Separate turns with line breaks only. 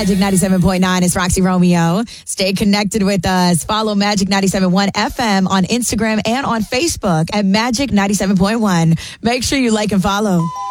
Magic 97.9. It's Roxy Romeo. Stay connected with us. Follow Magic 97.1 FM on Instagram and on Facebook at Magic 97.1. Make sure you like and follow.